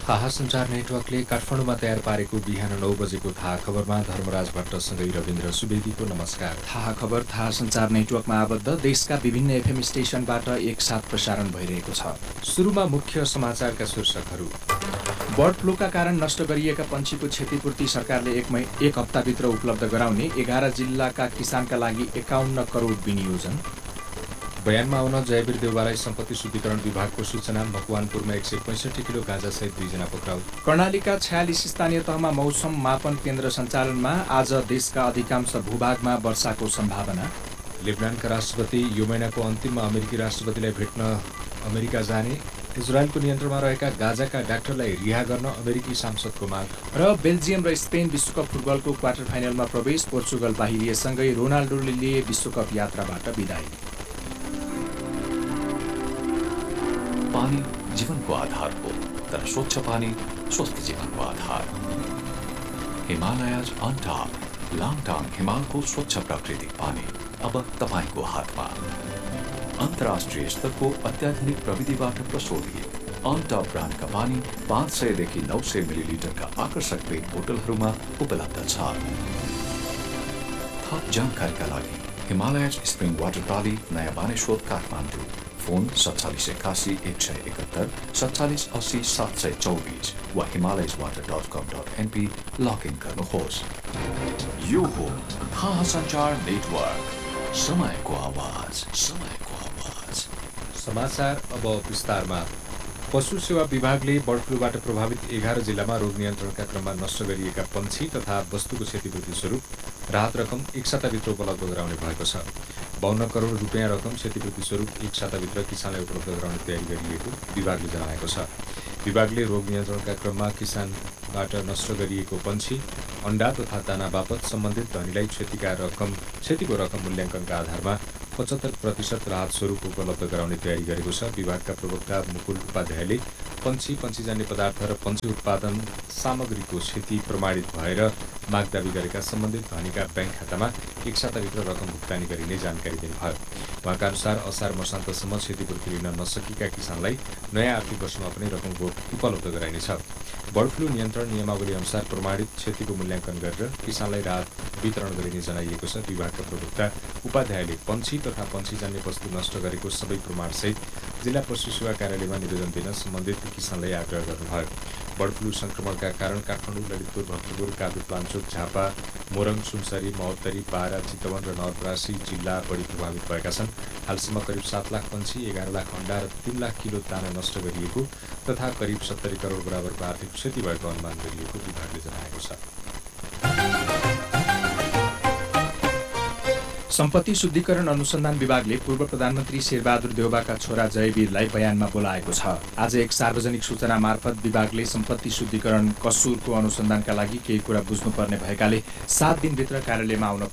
थाहा सञ्चार नेटवर्कले काठमाडौँमा तयार पारेको बिहान 9 बजेको थाहा खबरमा धर्मराज भट्टसँगै रविन्द्र सुवेदीको नमस्कार। थाहा खबर थाहा सञ्चार नेटवर्कमा आबद्ध देशका विभिन्न एफएम स्टेशनबाट एकसाथ प्रसारण भइरहेको छ। सुरुमा मुख्य समाचारका शीर्षकहरू। बर्ड फ्लूका कारण नष्ट गरिएका पन्छीको क्षतिपूर्ति सरकारले एक हप्ताभित्र उपलब्ध गराउने, 11 जिल्लाका किसानका लागि 51 करोड विनियोजन। बयानमा आउन जयवीर देउवालाई सम्पत्ति शुद्धिकरण विभागको सूचना। मकवानपुरमा 165 किलो गाँजासहित 2 जना पक्राउ। कर्णालीका 46 स्थानीय तहमा मौसम मापन केन्द्र सञ्चालनमा। आज देशका अधिकांश भूभागमा वर्षाको सम्भावना। लेबनानका राष्ट्रपति यो महिनाको अन्तिममा अमेरिकी राष्ट्रपतिलाई भेट्न अमेरिका जाने। इजरायलको नियन्त्रणमा रहेका गाजाका डाक्टरलाई रिहा गर्न अमेरिकी सांसदको माग। र बेल्जियम र स्पेन विश्वकप फुटबलको क्वार्टर फाइनलमा प्रवेश। पोर्चुगल बाहिरिएसँगै रोनाल्डोले लिए विश्वकप यात्राबाट बिदाई। पानी जीवनको आधार हो, तर स्वच्छ पानी स्वस्थ जीवनको आधार। हिमालयज अनटॉप लाङटाङ हिमालको स्वच्छ प्राकृतिक पानी अब तपाईको हातमा। अन्तर्राष्ट्रिय स्तरको अत्याधुनिक प्रविधिबाट प्रशोधित अनटॉप ब्रान्डका पानी 500 देखि 900 मिलिलिटरका आकर्षक पेट बोतलहरूमा उपलब्ध छ। थप जानकारीका लागि हिमालयज स्प्रिङ वाटर प्राली, नयाँ बानेश्वर, काठमाडौँ। फोन 4781 171 4780 724 वा himalayaswater.com.np लगइन गर्नुहोस्। यो हो थाहा सञ्चार नेटवर्क, समयको आवाज, समयको आवाज। समाचार अब विस्तारमा। पशु सेवा विभागले बर्ड फ्लूबाट प्रभावित 11 जिल्लामा रोग नियन्त्रणका क्रममा नष्ट गरिएका पन्छी तथा वस्तुको क्षतिपूर्ति स्वरूप राहत रकम एक साताभित्र उपलब्ध गराउने भएको छ। 52 करोड रुपियाँ रकम क्षतिपूर्ति स्वरूप एक साताभित्र किसानलाई उपलब्ध गराउने तयारी गरिएको विभागले जनाएको छ। विभागले रोग नियन्त्रणका क्रममा किसानबाट नष्ट गरिएको पन्छी, अण्डा तथा दाना बापत सम्बन्धित धनीलाई क्षतिको रकम मूल्याङ्कनका आधारमा 75% राहत स्वरूप उपलब्ध गराउने तयारी गरेको छ। विभागका प्रवक्ता मुकुल उपाध्यायले पन्छीजन्य पदार्थ र पन्छी उत्पादन सामग्रीको क्षति प्रमाणित भएर माग दावी गरेका सम्बन्धित धनीका ब्याङ्क खातामा एक साताभित्र रकम भुक्तानी गरिने जानकारी दिनुभयो। उहाँका अनुसार असार मसान्तसम्म क्षतिपूर्ति लिन नसकेका किसानलाई नयाँ आर्थिक वर्षमा पनि रकम उपलब्ध गराइनेछ। बर्ड फ्लू नियन्त्रण नियमावली अनुसार प्रमाणित क्षतिको मूल्याङ्कन गरेर किसानलाई राहत वितरण गरिने जनाइएको छ। विभागका प्रवक्ता उपाध्यायले पन्छी तथा पन्छीजन्य वस्तु नष्ट गरेको सबै प्रमाणसहित जिल्ला पशु सेवा कार्यालयमा निवेदन दिन सम्बन्धित किसानलाई आग्रह गर्नुभयो। बर्ड फ्लू संक्रमणका कारण काठमाडौँ, ललितपुर, भक्तपुर, काभ्रेपलाञ्चोक, झापा, मोरङ, सुनसरी, महोत्तरी, बारा, चितवन र नवलपरासी जिल्ला बढी प्रभावित भएका छन्। हालसम्म करिब 7 लाख पन्छी, 11 लाख अण्डा र 3 लाख किलो दाना नष्ट गरिएको तथा करिब 70 करोड बराबरको आर्थिक क्षति भएको अनुमान गरिएको विभागले जनाएको छ। सम्पत्ति शुद्धिकरण अनुसन्धान विभागले पूर्व प्रधानमन्त्री शेरबहादुर देउवाका छोरा जयवीरलाई बयानमा बोलाएको छ। आज एक सार्वजनिक सूचना मार्फत विभागले सम्पत्ति शुद्धिकरण कसुरको अनुसन्धानका लागि केही कुरा बुझ्नुपर्ने भएकाले 7 दिनभित्र कार्यालयमा आउन